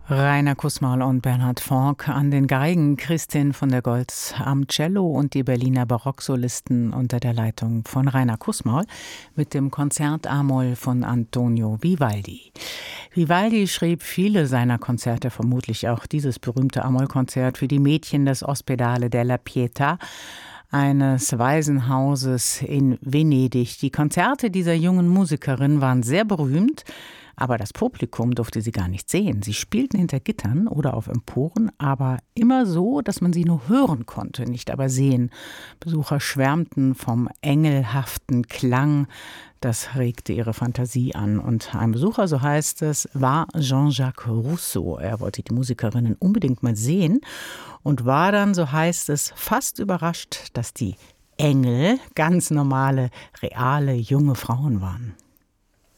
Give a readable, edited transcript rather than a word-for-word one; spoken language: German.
Rainer Kussmaul und Bernhard Fork an den Geigen, Christin von der Goltz am Cello und die Berliner Barocksolisten unter der Leitung von Rainer Kussmaul mit dem Konzert A-Moll von Antonio Vivaldi. Vivaldi schrieb viele seiner Konzerte, vermutlich auch dieses berühmte A-Moll-Konzert für die Mädchen des Ospedale della Pietà, eines Waisenhauses in Venedig. Die Konzerte dieser jungen Musikerin waren sehr berühmt, aber das Publikum durfte sie gar nicht sehen. Sie spielten hinter Gittern oder auf Emporen, aber immer so, dass man sie nur hören konnte, nicht aber sehen. Besucher schwärmten vom engelhaften Klang. Das regte ihre Fantasie an. Und ein Besucher, so heißt es, war Jean-Jacques Rousseau. Er wollte die Musikerinnen unbedingt mal sehen und war dann, so heißt es, fast überrascht, dass die Engel ganz normale, reale, junge Frauen waren.